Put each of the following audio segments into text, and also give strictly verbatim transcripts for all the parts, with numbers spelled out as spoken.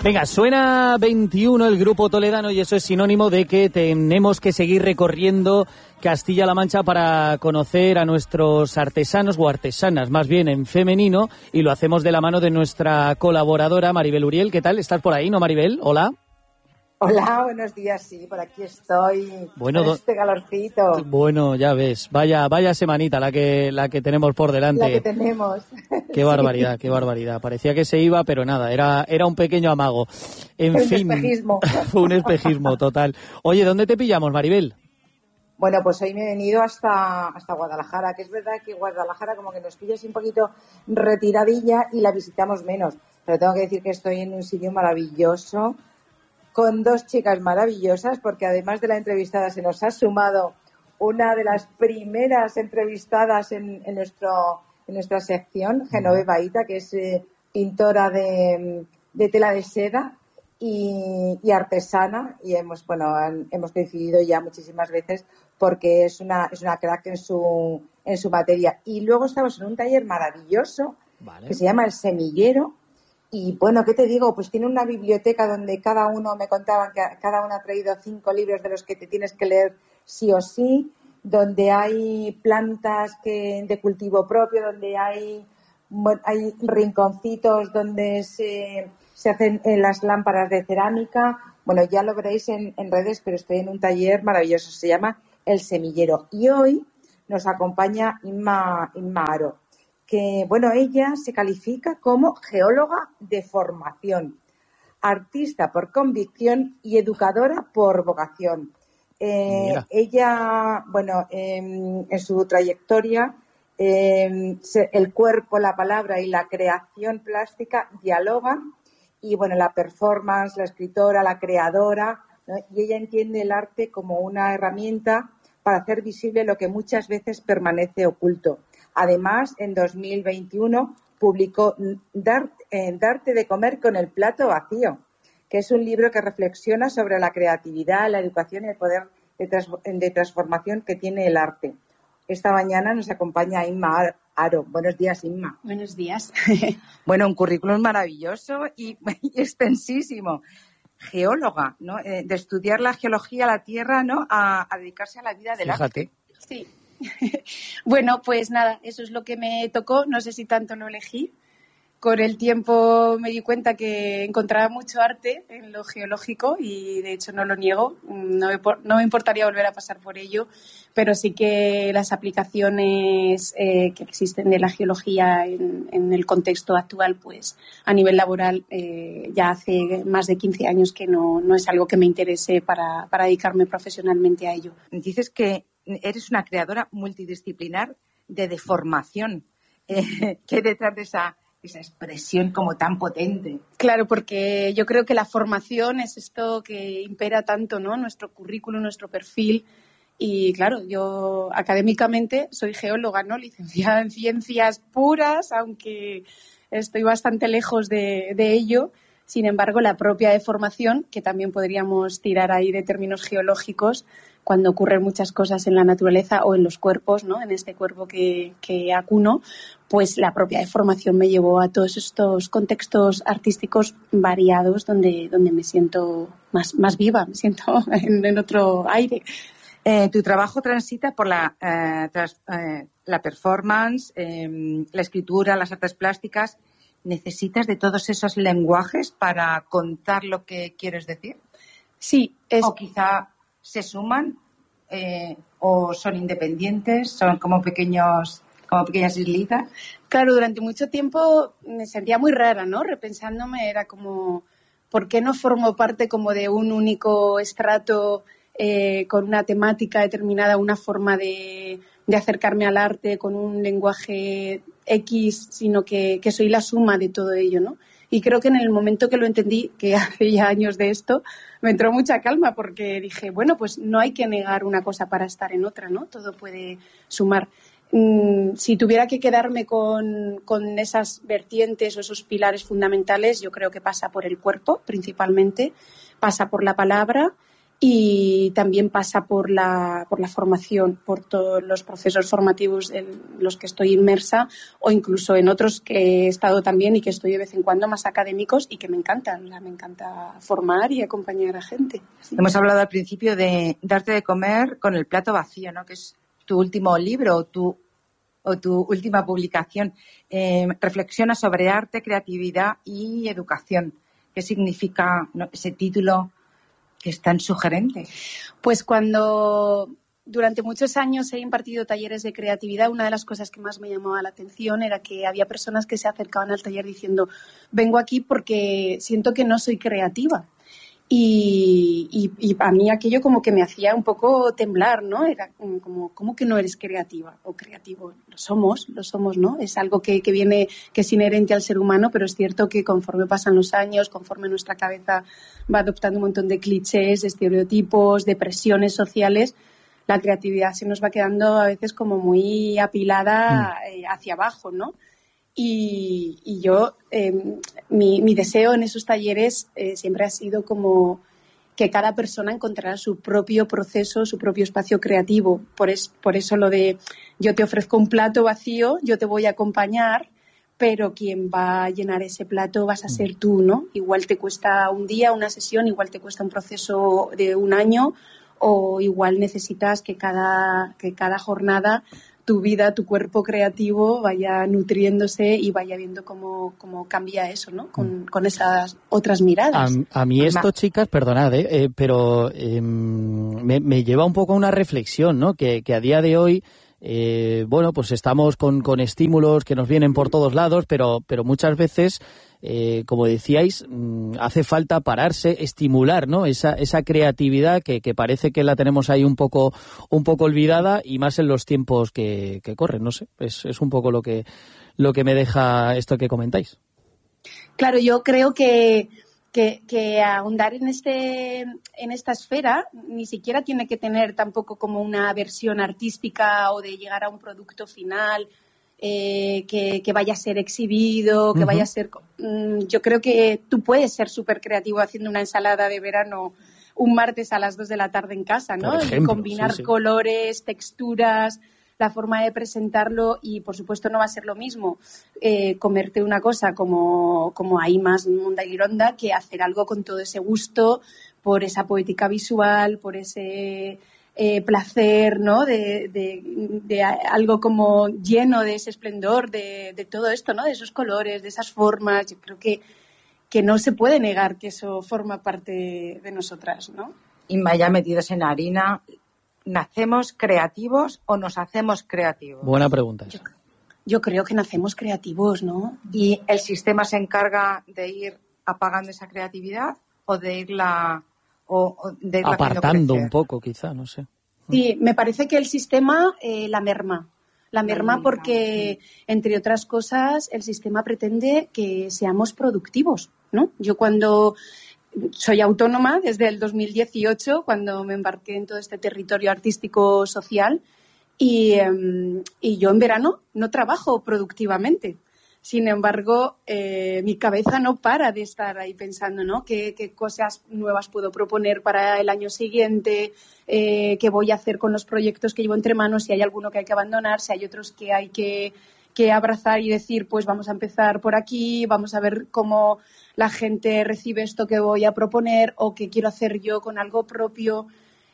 Venga, suena veintiuno el Grupo Toledano y eso es sinónimo de que tenemos que seguir recorriendo Castilla-La Mancha para conocer a nuestros artesanos o artesanas, más bien en femenino, y lo hacemos de la mano de nuestra colaboradora Maribel Uriel. ¿Qué tal? ¿Estás por ahí, no, Maribel? Hola. Hola, buenos días, sí, por aquí estoy, bueno, con este calorcito. Bueno, ya ves, vaya vaya semanita la que la que tenemos por delante. La que tenemos. Qué barbaridad, sí. qué barbaridad. Parecía que se iba, pero nada, era era un pequeño amago. En un fin, espejismo. un espejismo total. Oye, ¿dónde te pillamos, Maribel? Bueno, pues hoy me he venido hasta, hasta Guadalajara, que es verdad que Guadalajara como que nos pilla así un poquito retiradilla y la visitamos menos. Pero tengo que decir que estoy en un sitio maravilloso, con dos chicas maravillosas, porque además de la entrevistada se nos ha sumado una de las primeras entrevistadas en, en, nuestro, en nuestra sección, Genoveva Ita, que es eh, pintora de, de tela de seda y, y artesana, y hemos bueno han, hemos coincidido ya muchísimas veces porque es una es una crack en su en su materia. Y luego estamos en un taller maravilloso, vale, que se llama El Semillero. Y bueno, ¿qué te digo? Pues tiene una biblioteca donde cada uno, me contaban que cada uno ha traído cinco libros de los que te tienes que leer sí o sí, donde hay plantas que de cultivo propio, donde hay, bueno, hay rinconcitos donde se, se hacen las lámparas de cerámica. Bueno, ya lo veréis en, en redes, pero estoy en un taller maravilloso, se llama El Semillero. Y hoy nos acompaña Inma, Inma Aro, que, bueno, ella se califica como geóloga de formación, artista por convicción y educadora por vocación. Eh, ella, bueno, eh, en su trayectoria, eh, se, el cuerpo, la palabra y la creación plástica dialogan, y, bueno, la performance, la escritora, la creadora, ¿no? Y ella entiende el arte como una herramienta para hacer visible lo que muchas veces permanece oculto. Además, en dos mil veintiuno publicó Dar, eh, Darte de comer con el plato vacío, que es un libro que reflexiona sobre la creatividad, la educación y el poder de, trans, de transformación que tiene el arte. Esta mañana nos acompaña Inma Aro. Buenos días, Inma. Buenos días. Bueno, un currículum maravilloso y, y extensísimo. Geóloga, ¿no? Eh, de estudiar la geología, la tierra, ¿no? A, a dedicarse a la vida del Fíjate. arte. Sí. Bueno, pues nada, eso es lo que me tocó. No sé si tanto lo elegí. Con el tiempo me di cuenta que encontraba mucho arte en lo geológico y, de hecho, no lo niego. No me, no me importaría volver a pasar por ello, pero sí que las aplicaciones eh, que existen de la geología en, en el contexto actual, pues a nivel laboral, eh, ya hace más de quince años que no, no es algo que me interese para, para dedicarme profesionalmente a ello. Dices que eres una creadora multidisciplinar de deformación. Eh, ¿Qué hay detrás de esa, esa expresión como tan potente? Claro, porque yo creo que la formación es esto que impera tanto, ¿no? Nuestro currículum, nuestro perfil. Y claro, yo académicamente soy geóloga, ¿no? Licenciada en ciencias puras, aunque estoy bastante lejos de, de ello. Sin embargo, la propia deformación, que también podríamos tirar ahí de términos geológicos, cuando ocurren muchas cosas en la naturaleza o en los cuerpos, ¿no? En este cuerpo que, que acuno, pues la propia deformación me llevó a todos estos contextos artísticos variados donde, donde me siento más, más viva, me siento en, en otro aire. Eh, tu trabajo transita por la, eh, tras, eh, la performance, eh, la escritura, las artes plásticas. ¿Necesitas de todos esos lenguajes para contar lo que quieres decir? Sí. Es... O quizá se suman eh, o son independientes, son como pequeños, como pequeñas islitas. Claro, durante mucho tiempo me sentía muy rara, ¿no? Repensándome, era como, ¿por qué no formo parte como de un único estrato eh, con una temática determinada, una forma de, de acercarme al arte con un lenguaje X, sino que, que soy la suma de todo ello, ¿no? Y creo que en el momento que lo entendí, que hace ya años de esto, me entró mucha calma porque dije, bueno, pues no hay que negar una cosa para estar en otra, ¿no? Todo puede sumar. Mm, si tuviera que quedarme con, con esas vertientes o esos pilares fundamentales, yo creo que pasa por el cuerpo, principalmente, pasa por la palabra y también pasa por la, por la formación, por todos los procesos formativos en los que estoy inmersa o incluso en otros que he estado también y que estoy de vez en cuando más académicos y que me encantan. Me encanta formar y acompañar a gente. Sí. Hemos hablado al principio de darte de comer con el plato vacío, ¿no? Que es tu último libro o tu, o tu última publicación. Eh, reflexiona sobre arte, creatividad y educación. ¿Qué significa, ¿no?, ese título que es tan sugerente? Pues cuando durante muchos años he impartido talleres de creatividad, una de las cosas que más me llamaba la atención era que había personas que se acercaban al taller diciendo, vengo aquí porque siento que no soy creativa. Y, y, y a mí aquello como que me hacía un poco temblar, ¿no? Era como, ¿cómo que no eres creativa o creativo? Lo somos, lo somos, ¿no? Es algo que, que viene, que es inherente al ser humano, pero es cierto que conforme pasan los años, conforme nuestra cabeza va adoptando un montón de clichés, de estereotipos, de presiones sociales, la creatividad se nos va quedando a veces como muy apilada mm. eh, hacia abajo, ¿no? Y, y yo, eh, mi, mi deseo en esos talleres eh, siempre ha sido como que cada persona encontrara su propio proceso, su propio espacio creativo. Por, es, por eso lo de yo te ofrezco un plato vacío, yo te voy a acompañar, pero quien va a llenar ese plato vas a ser tú, ¿no? Igual te cuesta un día, una sesión, igual te cuesta un proceso de un año o igual necesitas que cada, que cada jornada tu vida, tu cuerpo creativo vaya nutriéndose y vaya viendo cómo, cómo cambia eso, ¿no? Con, con esas otras miradas. A, a mí esto, chicas, perdonad, ¿eh? Eh, pero eh, me, me lleva un poco a una reflexión, ¿no? Que, que a día de hoy, eh, bueno, pues estamos con, con estímulos que nos vienen por todos lados, pero, pero muchas veces, eh, como decíais, mmm, hace falta pararse, estimular, ¿no? Esa, esa creatividad que, que parece que la tenemos ahí un poco, un poco olvidada y más en los tiempos que, que corren, no sé. Es, es un poco lo que, lo que me deja esto que comentáis. Claro, yo creo que Que, que ahondar en este en esta esfera ni siquiera tiene que tener tampoco como una versión artística o de llegar a un producto final eh, que, que vaya a ser exhibido, que uh-huh. vaya a ser... Mm, yo creo que tú puedes ser súper creativo haciendo una ensalada de verano un martes a las dos de la tarde en casa, ¿no? Por ejemplo, y combinar sí, sí. colores, texturas, la forma de presentarlo y, por supuesto, no va a ser lo mismo eh, comerte una cosa como, como ahí más Munda y Lironda que hacer algo con todo ese gusto, por esa poética visual, por ese eh, placer, ¿no? De, de, de algo como lleno de ese esplendor, de, de todo esto, ¿no? De esos colores, de esas formas. Yo creo que, que no se puede negar que eso forma parte de nosotras, ¿no? Y ya metidos en harina... ¿Nacemos creativos o nos hacemos creativos? Buena pregunta. Yo, yo creo que nacemos creativos, ¿no? ¿Y el sistema se encarga de ir apagando esa creatividad o de irla, o, o de irla apartando un poco, quizá, no sé? Sí, me parece que el sistema eh, la merma. La merma porque, entre otras cosas, el sistema pretende que seamos productivos, ¿no? Yo cuando... Soy autónoma desde el dos mil dieciocho, cuando me embarqué en todo este territorio artístico social y, eh, y yo en verano no trabajo productivamente. Sin embargo, eh, mi cabeza no para de estar ahí pensando, ¿no? ¿Qué, qué cosas nuevas puedo proponer para el año siguiente? Eh, ¿Qué voy a hacer con los proyectos que llevo entre manos? Si hay alguno que hay que abandonar, si hay otros que hay que, que abrazar y decir, pues vamos a empezar por aquí, vamos a ver cómo la gente recibe esto que voy a proponer o que quiero hacer yo con algo propio.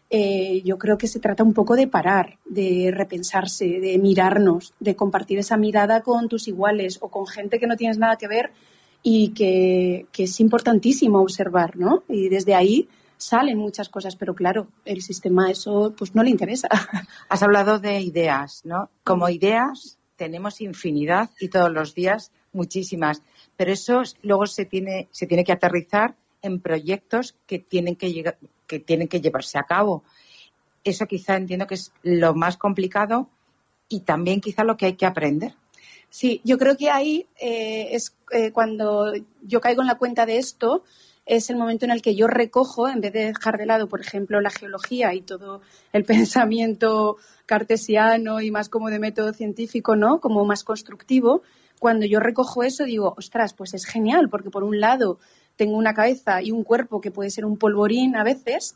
Eh, yo creo que se trata un poco de parar, de repensarse, de mirarnos, de compartir esa mirada con tus iguales o con gente que no tienes nada que ver y que, que es importantísimo observar, ¿no? Y desde ahí salen muchas cosas, pero claro, el sistema eso pues no le interesa. Has hablado de ideas, ¿no? Como ideas tenemos infinidad y todos los días muchísimas, pero eso luego se tiene se tiene que aterrizar en proyectos que tienen que llegar, que tienen que llevarse a cabo. Eso quizá entiendo que es lo más complicado y también quizá lo que hay que aprender. Sí, yo creo que ahí eh, es eh, cuando yo caigo en la cuenta de esto, es el momento en el que yo recojo, en vez de dejar de lado, por ejemplo, la geología y todo el pensamiento cartesiano y más como de método científico, ¿no? Como más constructivo. Cuando yo recojo eso digo, ostras, pues es genial, porque por un lado tengo una cabeza y un cuerpo que puede ser un polvorín a veces,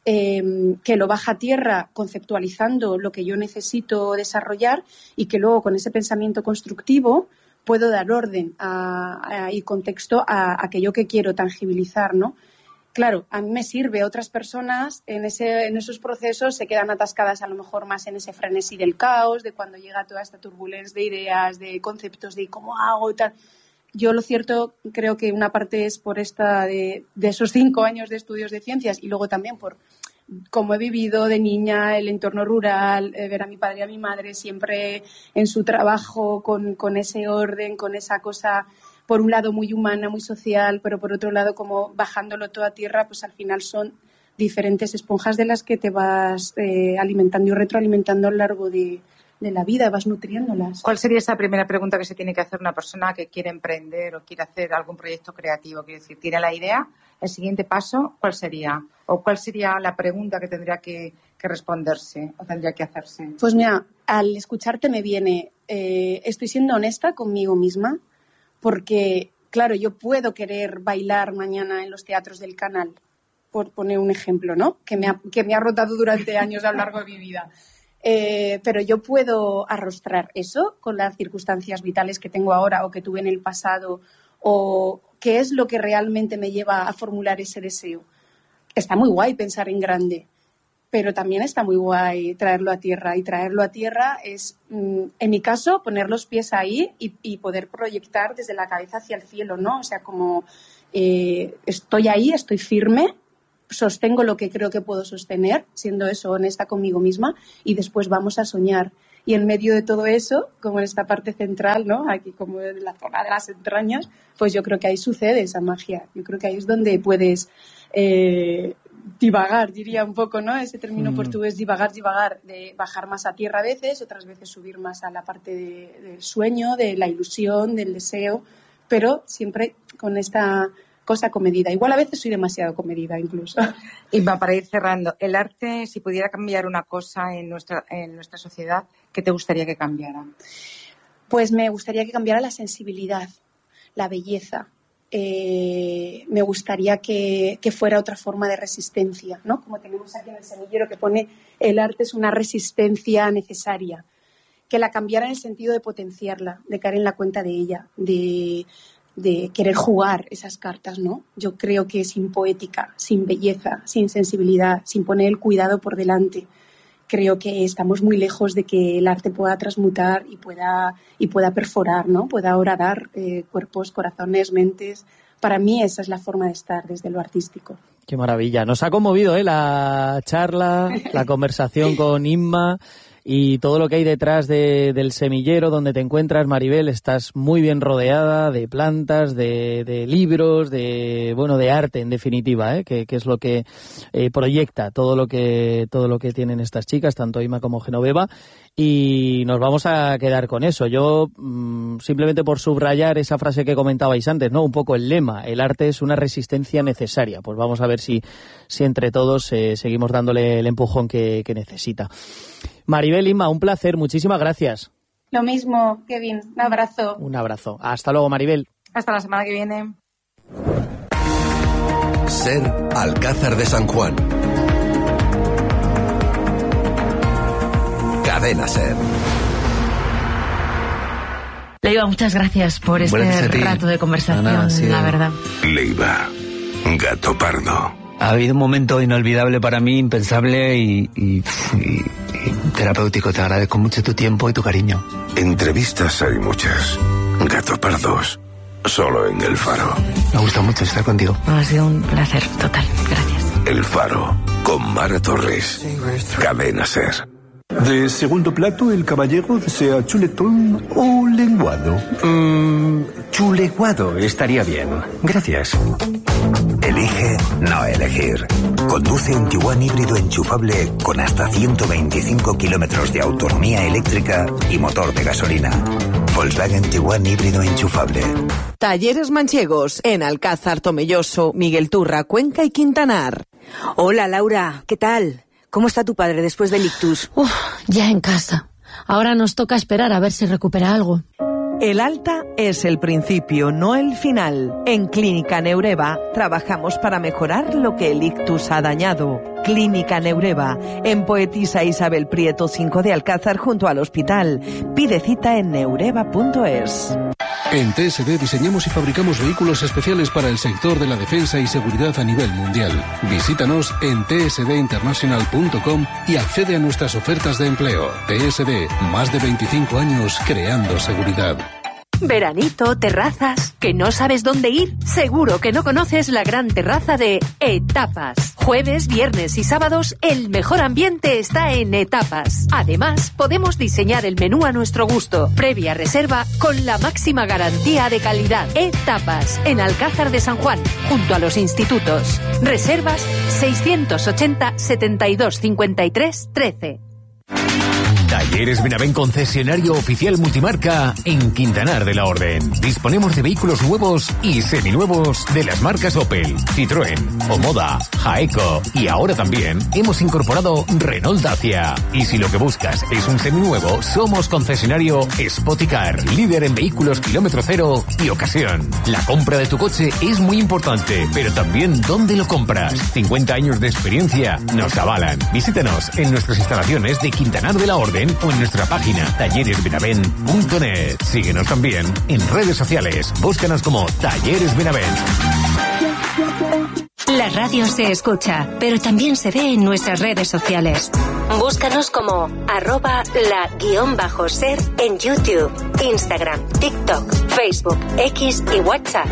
eh, que lo baja a tierra conceptualizando lo que yo necesito desarrollar y que luego con ese pensamiento constructivo puedo dar orden a, a, y contexto a, a aquello que quiero tangibilizar, ¿no? Claro, a mí me sirve. Otras personas en, ese, en esos procesos se quedan atascadas a lo mejor más en ese frenesí del caos, de cuando llega toda esta turbulencia de ideas, de conceptos, de cómo hago y tal. Yo lo cierto creo que una parte es por esta de, de esos cinco años de estudios de ciencias y luego también por cómo he vivido de niña el entorno rural, eh, ver a mi padre y a mi madre siempre en su trabajo con, con ese orden, con esa cosa por un lado muy humana, muy social, pero por otro lado como bajándolo todo a tierra, pues al final son diferentes esponjas de las que te vas eh, alimentando y retroalimentando a lo largo de, de la vida, vas nutriéndolas. ¿Cuál sería esa primera pregunta que se tiene que hacer una persona que quiere emprender o quiere hacer algún proyecto creativo? Quiero decir, tiene la idea, el siguiente paso, ¿cuál sería? ¿O cuál sería la pregunta que tendría que, que responderse o tendría que hacerse? Pues mira, al escucharte me viene, eh, estoy siendo honesta conmigo misma, porque, claro, yo puedo querer bailar mañana en los teatros del Canal, por poner un ejemplo, ¿no? Que me ha, que me ha rotado durante años a lo largo de mi vida. Eh, pero yo puedo arrostrar eso con las circunstancias vitales que tengo ahora o que tuve en el pasado, o qué es lo que realmente me lleva a formular ese deseo. Está muy guay pensar en grande, pero también está muy guay traerlo a tierra. Y traerlo a tierra es, en mi caso, poner los pies ahí y, y poder proyectar desde la cabeza hacia el cielo, ¿no? O sea, como eh, estoy ahí, estoy firme, sostengo lo que creo que puedo sostener, siendo eso honesta conmigo misma, y después vamos a soñar. Y en medio de todo eso, como en esta parte central, ¿no? Aquí como en la zona de las entrañas, pues yo creo que ahí sucede esa magia. Yo creo que ahí es donde puedes eh, divagar, diría un poco, ¿no? Ese término mm. portugués, divagar, divagar, de bajar más a tierra a veces, otras veces subir más a la parte de, del sueño, de la ilusión, del deseo, pero siempre con esta cosa comedida. Igual a veces soy demasiado comedida incluso. Y va, para ir cerrando, el arte, si pudiera cambiar una cosa en nuestra, en nuestra sociedad, ¿qué te gustaría que cambiara? Pues me gustaría que cambiara la sensibilidad, la belleza. Eh, me gustaría que, que fuera otra forma de resistencia, ¿no? Como tenemos aquí en el semillero que pone el arte es una resistencia necesaria. Que la cambiara en el sentido de potenciarla, de caer en la cuenta de ella, de... de querer jugar esas cartas, ¿no? Yo creo que sin poética, sin belleza, sin sensibilidad, sin poner el cuidado por delante, creo que estamos muy lejos de que el arte pueda transmutar y pueda, y pueda perforar, ¿no? Pueda horadar eh, cuerpos, corazones, mentes. Para mí esa es la forma de estar desde lo artístico. Qué maravilla. Nos ha conmovido ¿eh? la charla, la conversación con Inma. Y todo lo que hay detrás de, del semillero donde te encuentras, Maribel, estás muy bien rodeada de plantas, de, de libros, de bueno, de arte en definitiva, ¿eh? que, que es lo que eh, proyecta todo lo que todo lo que tienen estas chicas, tanto Inma como Genoveva, y nos vamos a quedar con eso. Yo mmm, simplemente por subrayar esa frase que comentabais antes, ¿no? Un poco el lema, el arte es una resistencia necesaria. Pues vamos a ver si, si entre todos eh, seguimos dándole el empujón que, que necesita. Maribel, Inma, un placer, muchísimas gracias. Lo mismo, Kevin, un abrazo. Un abrazo. Hasta luego, Maribel. Hasta la semana que viene. Ser Alcázar de San Juan. Cadena Ser. Leiva, muchas gracias por este rato de conversación, Ana, sí, la verdad. Leiva, gato pardo. Ha habido un momento inolvidable para mí, impensable y, y, y, y terapéutico. Te agradezco mucho tu tiempo y tu cariño. Entrevistas hay muchas. Gato pardos, solo en El Faro. Me gusta mucho estar contigo. Ha sido un placer total. Gracias. El Faro, con Mara Torres. Cadena Ser. De segundo plato, el caballero desea chuletón o lenguado. Mm, chuleguado estaría bien. Gracias. Elige no elegir. Conduce un Tiguan híbrido enchufable con hasta ciento veinticinco kilómetros de autonomía eléctrica y motor de gasolina. Volkswagen Tiguan híbrido enchufable. Talleres Manchegos, en Alcázar, Tomelloso, Miguel Turra, Cuenca y Quintanar. Hola, Laura, ¿qué tal? ¿Cómo está tu padre después del ictus? Uf, ya en casa. Ahora nos toca esperar a ver si recupera algo. El alta es el principio, no el final. En Clínica Neureva trabajamos para mejorar lo que el ictus ha dañado. Clínica Neureva, en Poetisa Isabel Prieto cinco de Alcázar junto al hospital. Pide cita en neureva punto es. En T S D diseñamos y fabricamos vehículos especiales para el sector de la defensa y seguridad a nivel mundial. Visítanos en t s d international punto com y accede a nuestras ofertas de empleo. T S D, más de veinticinco años creando seguridad. Veranito, terrazas, ¿que no sabes dónde ir? Seguro que no conoces la gran terraza de Etapas. Jueves, viernes y sábados, el mejor ambiente está en Etapas. Además, podemos diseñar el menú a nuestro gusto, previa reserva, con la máxima garantía de calidad. Etapas, en Alcázar de San Juan, junto a los institutos. Reservas seiscientos ochenta, setenta y dos, cincuenta y tres, trece. Talleres Benavent, concesionario oficial multimarca en Quintanar de la Orden. Disponemos de vehículos nuevos y seminuevos de las marcas Opel, Citroën, Omoda, Jaeco y ahora también hemos incorporado Renault Dacia. Y si lo que buscas es un seminuevo, somos concesionario Spoticar, líder en vehículos kilómetro cero y ocasión. La compra de tu coche es muy importante, pero también dónde lo compras. cincuenta años de experiencia nos avalan. Visítanos en nuestras instalaciones de Quintanar de la Orden o en nuestra página talleres benavent punto net. Síguenos también en redes sociales. Búscanos como Talleres Benavent. La radio se escucha, pero también se ve en nuestras redes sociales. Búscanos como arroba la guión bajo ser en YouTube, Instagram, TikTok, Facebook, X y WhatsApp.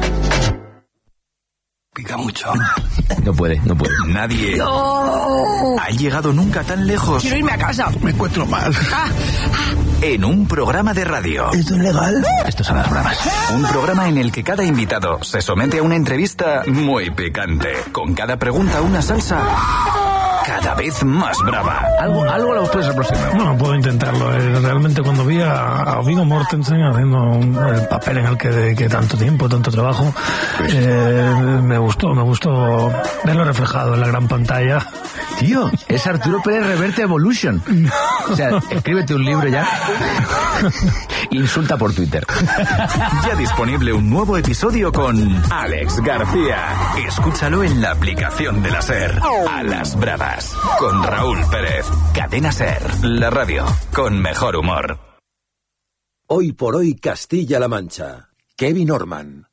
Pica mucho. No puede, no puede. Nadie no. ha llegado nunca tan lejos. Quiero irme a casa. Me encuentro mal. Ah, ah. En un programa de radio. ¿Esto es legal? Estos son las bromas. Un programa en el que cada invitado se somete a una entrevista muy picante. Con cada pregunta una salsa cada vez más brava. Algo, algo a ustedes se aproxima. Bueno, puedo intentarlo. Eh, realmente cuando vi a, a Viggo Mortensen haciendo un, el papel en el que dediqué tanto tiempo, tanto trabajo, eh, me gustó, me gustó verlo reflejado en la gran pantalla. Tío, es Arturo Pérez Reverte Evolution. No. O sea, escríbete un libro ya. Insulta por Twitter. Ya disponible un nuevo episodio con Alex García. Escúchalo en la aplicación de la SER. A las bravas. Con Raúl Pérez. Cadena SER. La radio con mejor humor. Hoy por hoy Castilla-La Mancha. Kevin Orman.